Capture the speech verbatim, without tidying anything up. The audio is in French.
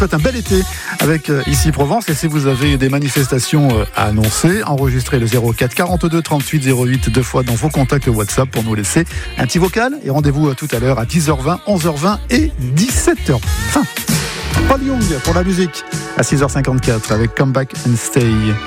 souhaite un bel été avec euh, Ici Provence. Et si vous avez des manifestations euh, à annoncer, enregistrez le zéro quatre quarante-deux trente-huit zéro huit deux fois dans vos contacts WhatsApp pour nous laisser un petit vocal. Et rendez-vous euh, tout à l'heure à dix heures vingt, onze heures vingt et dix-sept heures vingt. Paul Young pour la musique à six heures cinquante-quatre avec Come Back and Stay.